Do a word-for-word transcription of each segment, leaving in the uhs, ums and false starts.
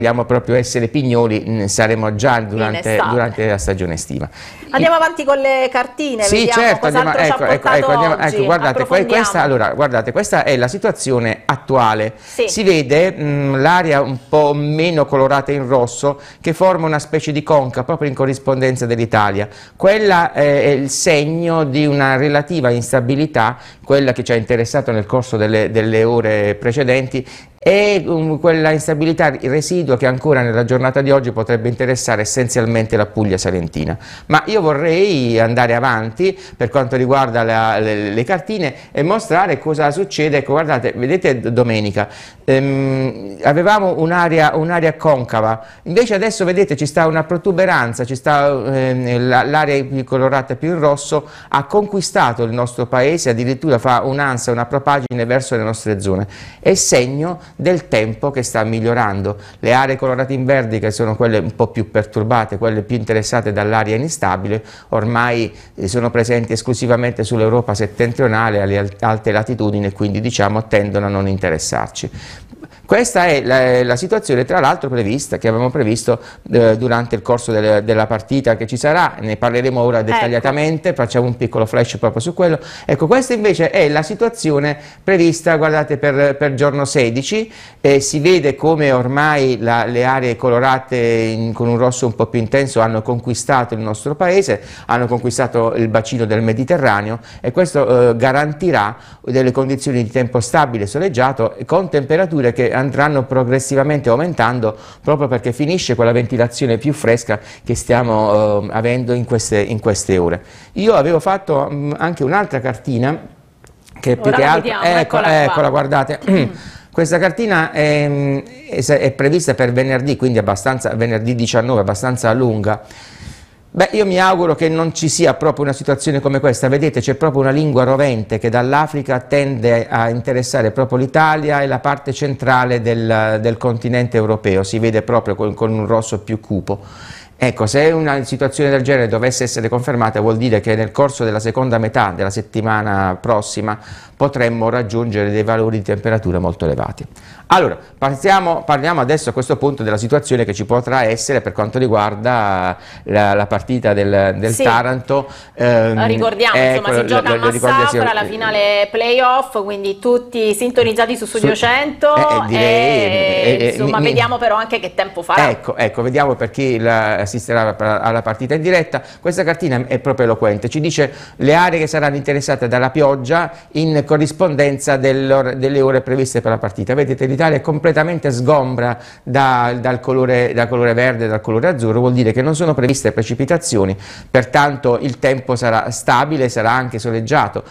vogliamo proprio essere pignoli, saremo già durante, durante la stagione estiva. Andiamo avanti con le cartine, sì, vediamo certo, cos'altro andiamo, ci ha ecco, ecco, portato ecco, andiamo, oggi. ecco, guardate, questa, allora, guardate, questa è la situazione attuale. Sì. Si vede l'area un po' meno colorata in rosso che forma una specie di conca proprio in corrispondenza dell'Italia. Quella è il segno di una relativa instabilità, quella che ci ha interessato nel corso delle, delle ore precedenti, e um, quella instabilità residua che ancora nella giornata di oggi potrebbe interessare essenzialmente la Puglia salentina. Ma io vorrei andare avanti per quanto riguarda la, le, le cartine e mostrare cosa succede. Ecco, guardate, vedete domenica ehm, avevamo un'area un'area concava, invece adesso vedete ci sta una protuberanza, ci sta ehm, l'area colorata più in rosso, ha conquistato il nostro paese, addirittura fa un'ansia, una propagine verso le nostre zone. È segno del tempo che sta migliorando. Le aree colorate in verde, che sono quelle un po' più perturbate, quelle più interessate dall'aria instabile, ormai sono presenti esclusivamente sull'Europa settentrionale, alle alte latitudini, e quindi diciamo tendono a non interessarci. Questa è la, la situazione, tra l'altro, prevista, che avevamo previsto eh, durante il corso delle, della partita che ci sarà, ne parleremo ora dettagliatamente, ecco. Facciamo un piccolo flash proprio su quello. Ecco, questa invece è la situazione prevista, guardate, per, per giorno sedici, eh, si vede come ormai la, le aree colorate in, con un rosso un po' più intenso hanno conquistato il nostro paese, hanno conquistato il bacino del Mediterraneo, e questo eh, garantirà delle condizioni di tempo stabile, soleggiato, con temperature che andranno progressivamente aumentando, proprio perché finisce quella ventilazione più fresca che stiamo eh, avendo in queste, in queste ore. Io avevo fatto mh, anche un'altra cartina che più che altro, vediamo, ecco, eccola, eccola guardate. Questa cartina è, è prevista per venerdì, quindi abbastanza, venerdì diciannove, abbastanza lunga. Beh, io mi auguro che non ci sia proprio una situazione come questa. Vedete, c'è proprio una lingua rovente che dall'Africa tende a interessare proprio l'Italia e la parte centrale del, del continente europeo, si vede proprio con, con un rosso più cupo. Ecco, se una situazione del genere dovesse essere confermata, vuol dire che nel corso della seconda metà della settimana prossima potremmo raggiungere dei valori di temperatura molto elevati. Allora, partiamo, parliamo adesso a questo punto della situazione che ci potrà essere per quanto riguarda la, la partita del, del sì. Taranto. Ehm, Ricordiamo, ecco, insomma, si gioca a Massafra, la finale playoff, quindi tutti sintonizzati su Studio su, cento, eh, direi, e, eh, insomma, mi, vediamo però anche che tempo farà. Ecco, ecco, vediamo per chi la, assisterà alla partita in diretta. Questa cartina è proprio eloquente, ci dice le aree che saranno interessate dalla pioggia in corrispondenza delle ore previste per la partita. Vedete, l'Italia è completamente sgombra da, dal, colore, dal colore verde e dal colore azzurro, vuol dire che non sono previste precipitazioni, pertanto il tempo sarà stabile, sarà anche soleggiato.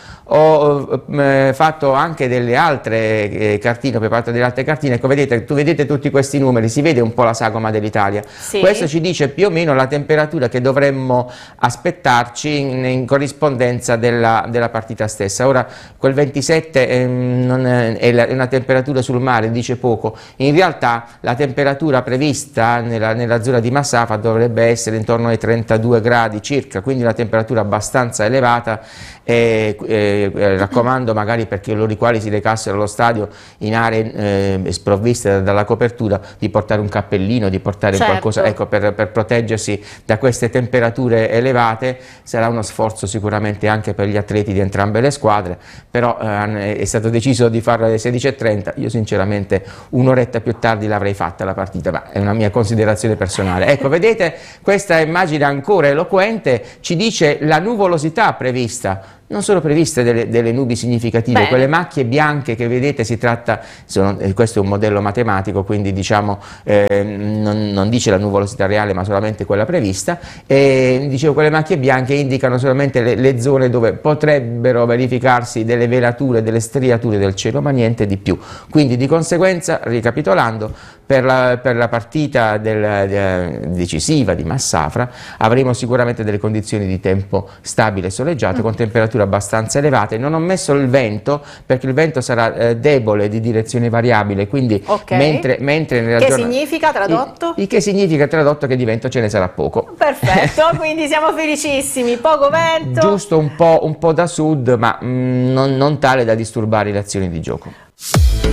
Ho eh, fatto anche delle altre eh, cartine, ho preparato delle altre cartine, ecco, vedete, tu vedete tutti questi numeri, si vede un po' la sagoma dell'Italia. Sì. Questo ci dice più o meno la temperatura che dovremmo aspettarci in, in corrispondenza della, della partita stessa. Ora, quel ventisette eh, non è, è una temperatura sul mare, dice poco. In realtà la temperatura prevista nella, nella zona di Massafra dovrebbe essere intorno ai trentadue gradi circa, quindi una temperatura abbastanza elevata. E, eh, eh, raccomando magari per coloro i quali si recassero allo stadio in aree eh, sprovviste dalla copertura di portare un cappellino, di portare certo. qualcosa, ecco, per, per proteggersi da queste temperature elevate. Sarà uno sforzo sicuramente anche per gli atleti di entrambe le squadre, però eh, è stato deciso di farlo alle sedici e trenta, io sinceramente un'oretta più tardi l'avrei fatta la partita, ma è una mia considerazione personale. Ecco, vedete, questa immagine ancora eloquente ci dice la nuvolosità prevista. Non sono previste delle, delle nubi significative. Bene. Quelle macchie bianche che vedete, si tratta, sono, eh, questo è un modello matematico, quindi diciamo eh, non, non dice la nuvolosità reale ma solamente quella prevista, e dicevo quelle macchie bianche indicano solamente le, le zone dove potrebbero verificarsi delle velature, delle striature del cielo, ma niente di più. Quindi di conseguenza, ricapitolando, per la, per la partita del, de, decisiva di Massafra avremo sicuramente delle condizioni di tempo stabile e soleggiato, mm. con temperature abbastanza elevate. Non ho messo il vento perché il vento sarà eh, debole, di direzione variabile, quindi okay. mentre, mentre nella che giornata... significa tradotto? Il, il che significa tradotto che di vento ce ne sarà poco. Perfetto, quindi siamo felicissimi, poco vento. Giusto un po', un po' da sud, ma mh, non, non tale da disturbare le azioni di gioco.